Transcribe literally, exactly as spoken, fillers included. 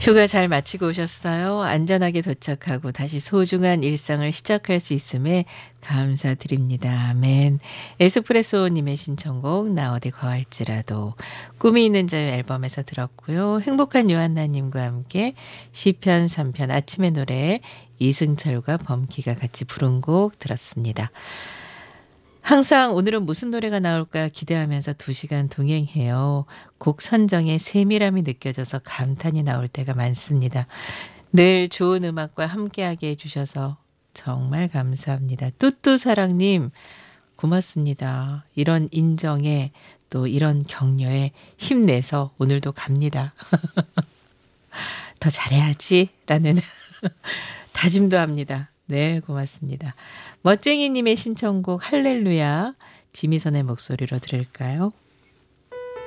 휴가 잘 마치고 오셨어요? 안전하게 도착하고 다시 소중한 일상을 시작할 수 있음에 감사드립니다. 아멘. 에스프레소님의 신청곡 나 어디 거할지라도 꿈이 있는 자유 앨범에서 들었고요. 행복한 요한나님과 함께 시편 삼 편 아침의 노래 이승철과 범키가 같이 부른 곡 들었습니다. 항상 오늘은 무슨 노래가 나올까 기대하면서 두 시간 동행해요. 곡 선정에 세밀함이 느껴져서 감탄이 나올 때가 많습니다. 늘 좋은 음악과 함께하게 해주셔서 정말 감사합니다. 뚜뚜사랑님 고맙습니다. 이런 인정에 또 이런 격려에 힘내서 오늘도 갑니다. 더 잘해야지라는 다짐도 합니다. 네, 고맙습니다. 멋쟁이님의 신청곡 할렐루야 지미선의 목소리로 들을까요?